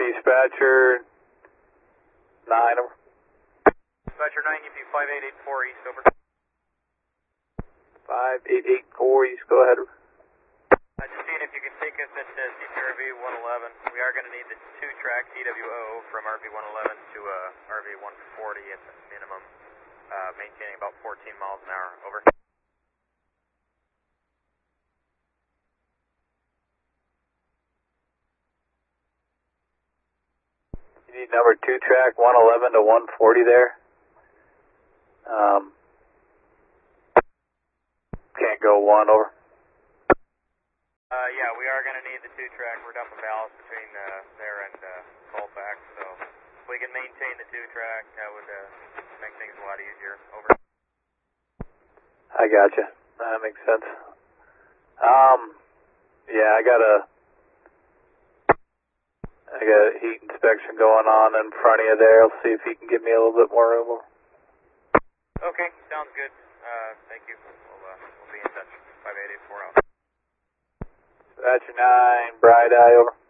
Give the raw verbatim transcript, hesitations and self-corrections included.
Dispatcher nine, over. Dispatcher nine, U P five eight eight four East, over. five eight eight four East, go ahead. I just seeing if you can take us at uh, C P R V one eleven. We are going to need the two track T W O from R V one eleven to uh, R V one forty at the minimum, uh, maintaining about fourteen miles an hour, over. You need number two track one eleven to one forty there. Um, can't go one, over. Uh, yeah, we are going to need the two track. We're dumping ballast between uh, there and uh, Colfax, so if we can maintain the two track, that would uh, make things a lot easier, over. I gotcha. That makes sense. Um, yeah, I got a, I got a heat inspection going on in front of you there. I'll see if he can give me a little bit more room. Okay, sounds good. Uh, thank you. We'll, uh, we'll be in touch. five eight eight four out. Dispatcher nine, Bright Eye, over.